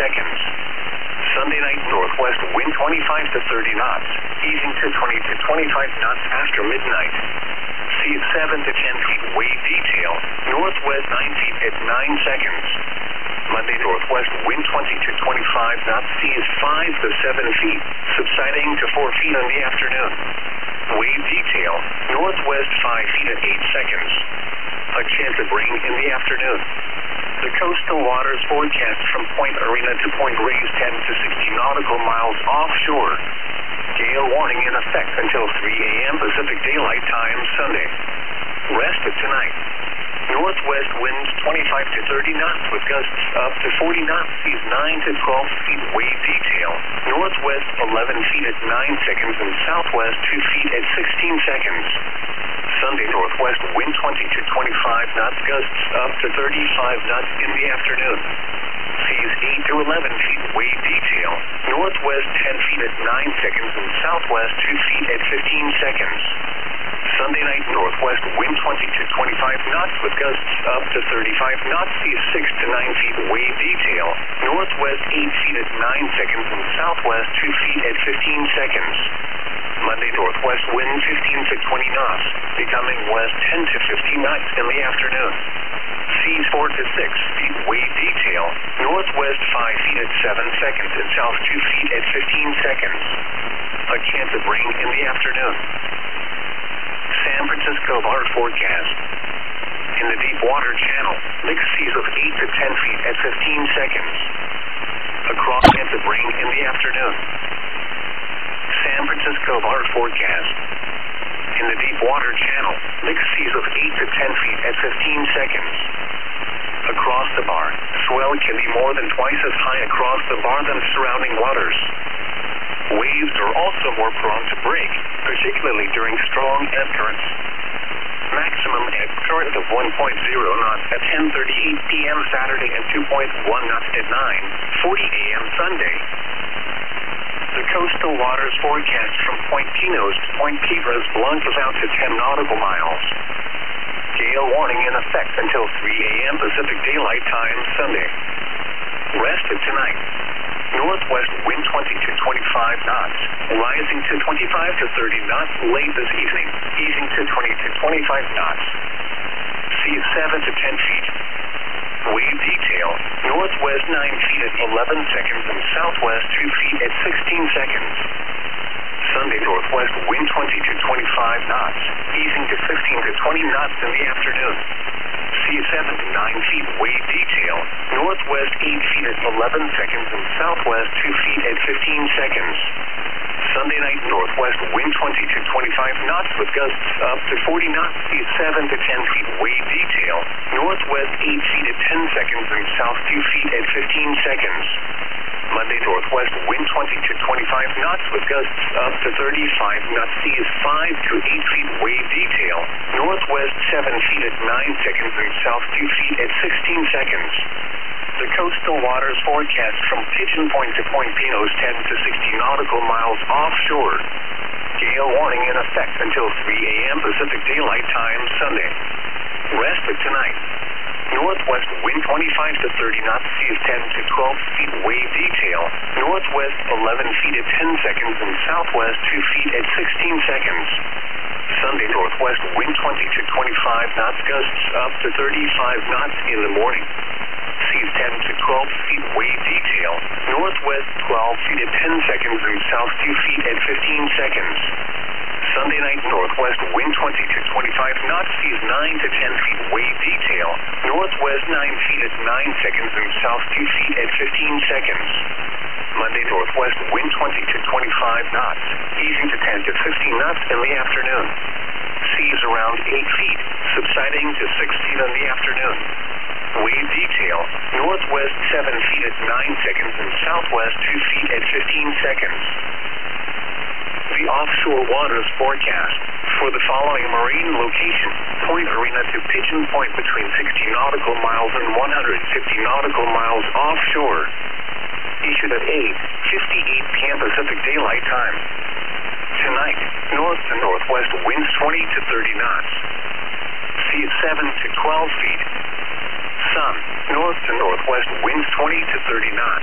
seconds. Sunday night, northwest wind 25 to 30 knots, easing to 20 to 25 knots after midnight. Seas 7 to 10 feet wave detail, northwest 9 feet at 9 seconds. Monday, northwest wind 20 to 25 knots, seas 5 to 7 feet, subsiding to 4 feet in the afternoon. Wave detail, northwest 5 feet at 8 seconds. A chance of rain in the afternoon. The coastal waters forecast from Point Arena to Point Reyes 10 to 60 nautical miles offshore. Gale warning in effect until 3 a.m. Pacific Daylight Time Sunday. Rest of tonight. Northwest winds 25 to 30 knots with gusts up to 40 knots. Seas 9 to 12 feet wave detail. Northwest 11 feet at 9 seconds and southwest 2 feet at 16 seconds. Sunday, northwest wind 20 to 25 knots, gusts up to 35 knots in the afternoon. Seas 8 to 11 feet wave detail. Northwest 10 feet at 9 seconds and southwest 2 feet at 15 seconds. Sunday night, northwest wind 20 to 25 knots with gusts up to 35 knots. Seas 6 to 9 feet wave detail. Northwest 8 feet at 9 seconds and southwest 2 feet at 15 seconds. Monday, northwest wind 15 to 20 knots, becoming west 10 to 15 knots in the afternoon. Seas 4 to 6 feet wave detail. Northwest 5 feet at 7 seconds and south 2 feet at 15 seconds. A chance of rain in the afternoon. San Francisco bar forecast. In the deep water channel, mixed seas of 8 to 10 feet at 15 seconds. Across, chance of rain in the afternoon. San Francisco bar forecast. In the deep water channel, mixed seas of 8 to 10 feet at 15 seconds. Across the bar, swell can be more than twice as high across the bar than surrounding waters. Waves are also more prone to break, particularly during strong ebb currents. Maximum ebb current of 1.0 knots at 10:38 p.m. Saturday and 2.1 knots at 9:40 a.m. Sunday. The coastal waters forecast from Point Pinos to Point Piedras plunges out to 10 nautical miles. Gale warning in effect until 3 a.m. Pacific Daylight Time Sunday. Rest of tonight. Northwest wind 20 to 25 knots, rising to 25 to 30 knots late this evening, easing to 20 to 25 knots. Seas 7 to 10 feet. Wave detail, northwest 9 feet at 11 seconds and southwest 2 feet at 16 seconds. Sunday, northwest wind 20 to 25 knots, easing to 15 to 20 knots in the afternoon. Seas 7 to 9 feet wave detail, northwest 8 feet at 11 seconds and southwest 2 feet at 15 seconds. Sunday night, northwest wind 20 to 25 knots with gusts up to 40 knots. Seas 7 to 10 feet wave detail, northwest 8 feet at 10 seconds and south 2 feet at 15 seconds. Monday, northwest wind 20 to 25 knots with gusts up to 35 knots. Seas 5 to 8 feet wave detail, northwest 7 feet at 9 seconds and south 2 feet at 16 seconds. The coastal waters forecast from Pigeon Point to Point Pinos 10 to 60 nautical miles offshore. Gale warning in effect until 3 a.m. Pacific Daylight Time Sunday. Rest of tonight. Northwest wind 25 to 30 knots, seas 10 to 12 feet wave detail. Northwest 11 feet at 10 seconds and southwest 2 feet at 16 seconds. Sunday, northwest wind 20 to 25 knots, gusts up to 35 knots in the morning. Seas 10 to 12 feet wave detail. Northwest 12 feet at 10 seconds and south 2 feet at 15 seconds. Sunday night, northwest wind 20 to 25 knots, seas 9 to 10 feet wave detail. Northwest 9 feet at 9 seconds and south 2 feet at 15 seconds. Monday, northwest wind 20 to 25 knots, easing to 10 to 15 knots in the afternoon. Seas around 8 feet, subsiding to 6 feet in the afternoon. Wave detail, northwest 7 feet at 9 seconds and southwest 2 feet at 15 seconds. The offshore waters forecast for the following marine location: Point Arena to Pigeon Point between 60 nautical miles and 150 nautical miles offshore. Issued at 8:58 p.m. Pacific Daylight Time. Tonight, north to northwest winds 20 to 30 knots. Seas 7 to 12 feet. Sun, north to northwest winds 20 to 30 knots.